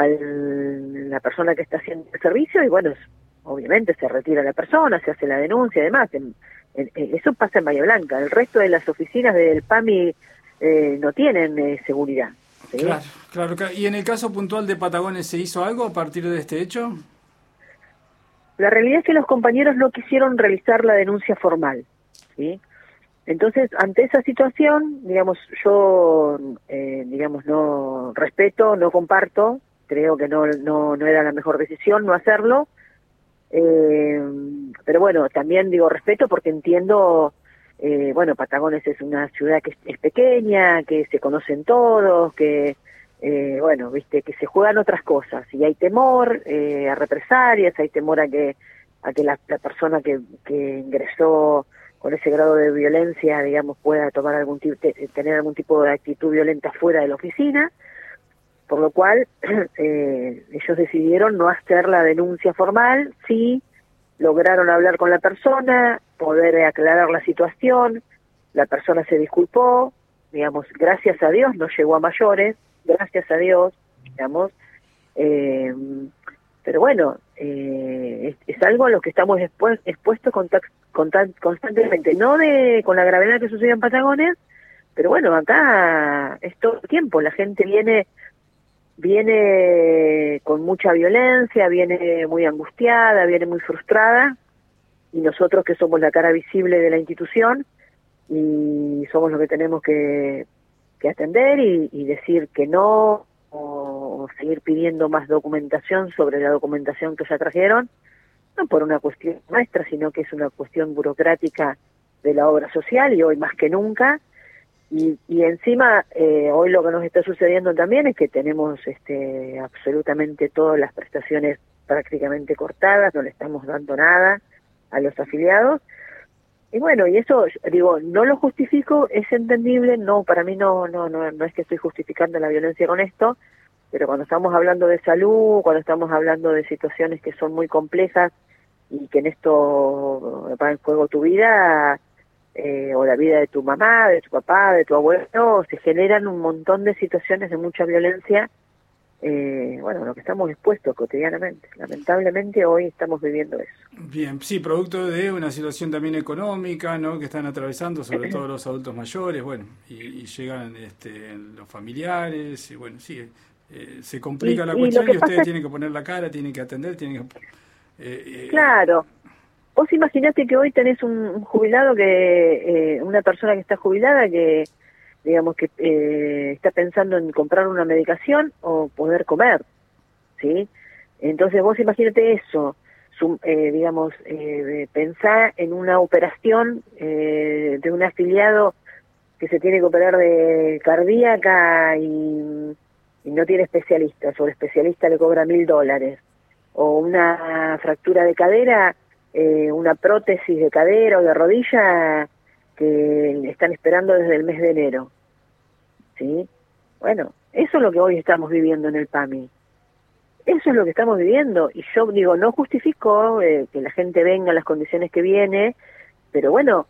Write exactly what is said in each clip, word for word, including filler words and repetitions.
la persona que está haciendo el servicio y bueno, obviamente se retira la persona, se hace la denuncia y demás. En, en, en, eso pasa en Bahía Blanca. El resto de las oficinas del PAMI eh, no tienen eh, seguridad. ¿Sí? Claro, claro. ¿Y en el caso puntual de Patagones se hizo algo a partir de este hecho? La realidad es que los compañeros no quisieron realizar la denuncia formal, ¿sí? Entonces, ante esa situación, digamos, yo, eh, digamos, no respeto, no comparto, creo que no, no, no era la mejor decisión no hacerlo, eh, pero bueno, también digo respeto porque entiendo, eh, bueno, Patagones es una ciudad que es, es pequeña, que se conocen todos, que, eh, bueno, viste, que se juegan otras cosas, y hay temor eh, a represalias, hay temor a que, a que la, la persona que, que ingresó con ese grado de violencia, digamos, pueda tomar algún tipo, tener algún tipo de actitud violenta fuera de la oficina, por lo cual eh, ellos decidieron no hacer la denuncia formal, sí lograron hablar con la persona, poder aclarar la situación, la persona se disculpó, digamos, gracias a Dios no llegó a mayores, gracias a Dios, digamos, eh, pero bueno, eh, es, es algo a lo que estamos expu expuestos contact constantemente, no de con la gravedad que sucede en Patagones, pero bueno, acá es todo el tiempo, la gente viene viene con mucha violencia, viene muy angustiada, viene muy frustrada, y nosotros que somos la cara visible de la institución y somos los que tenemos que, que atender y, y decir que no, o, o seguir pidiendo más documentación sobre la documentación que ya trajeron, no por una cuestión nuestra, sino que es una cuestión burocrática de la obra social, y hoy más que nunca, y, y encima eh, hoy lo que nos está sucediendo también es que tenemos este, absolutamente todas las prestaciones prácticamente cortadas, no le estamos dando nada a los afiliados, y bueno, y eso, digo, no lo justifico, es entendible, no, para mí no, no, no, no es que estoy justificando la violencia con esto, pero cuando estamos hablando de salud, cuando estamos hablando de situaciones que son muy complejas y que en esto va en juego tu vida, eh, o la vida de tu mamá, de tu papá, de tu abuelo, se generan un montón de situaciones de mucha violencia, eh, bueno, lo que estamos expuestos cotidianamente. Lamentablemente hoy estamos viviendo eso. Bien, sí, producto de una situación también económica, ¿no?, que están atravesando, sobre todo los adultos mayores, bueno, y, y llegan este, los familiares, y bueno, sí, eh, se complica y, la y cuestión y ustedes tienen que poner la cara, tienen que atender, tienen que... Eh, eh, claro. Vos imaginate que hoy tenés un, un jubilado que, eh, una persona que está jubilada que, digamos que eh, está pensando en comprar una medicación o poder comer, ¿sí? Entonces vos imagínate eso, su, eh, digamos, eh, pensar en una operación eh, de un afiliado que se tiene que operar de cardíaca y, y no tiene especialistas, o el especialista le cobra mil dólares, o una fractura de cadera, eh, una prótesis de cadera o de rodilla que están esperando desde el mes de enero, ¿sí? Bueno, eso es lo que hoy estamos viviendo en el PAMI, eso es lo que estamos viviendo, y yo digo, no justifico eh, que la gente venga en las condiciones que viene, pero bueno,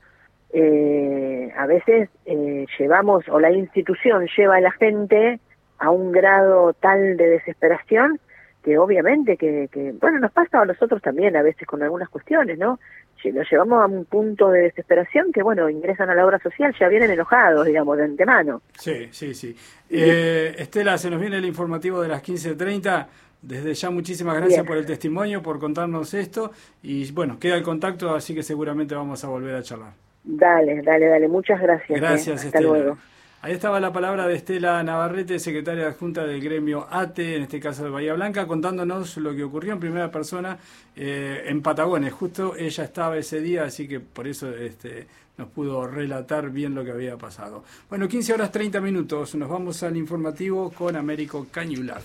eh, a veces eh, llevamos, o la institución lleva a la gente a un grado tal de desesperación que obviamente que, que, bueno, nos pasa a nosotros también a veces con algunas cuestiones, ¿no? Lo llevamos a un punto de desesperación que, bueno, ingresan a la obra social, ya vienen enojados, digamos, de antemano. Sí, sí, sí. Eh, Estela, se nos viene el informativo de las quince treinta. Desde ya, muchísimas gracias Bien. por el testimonio, por contarnos esto. Y, bueno, queda el contacto, así que seguramente vamos a volver a charlar. Dale, dale, dale. Muchas gracias. Gracias, eh. Hasta Estela. luego. Ahí estaba la palabra de Estela Navarrete, secretaria adjunta del gremio A T E, en este caso de Bahía Blanca, contándonos lo que ocurrió en primera persona eh, en Patagones. Justo ella estaba ese día, así que por eso este, nos pudo relatar bien lo que había pasado. Bueno, quince horas treinta minutos, nos vamos al informativo con Américo Cañular.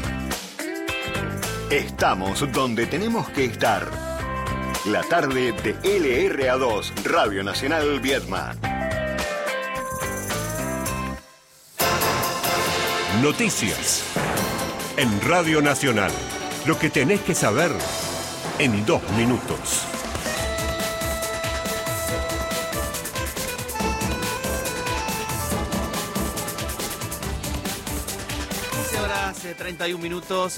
Estamos donde tenemos que estar. La tarde de L R A dos, Radio Nacional Viedma. Noticias en Radio Nacional. Lo que tenés que saber en dos minutos. quince horas treinta treinta y un minutos.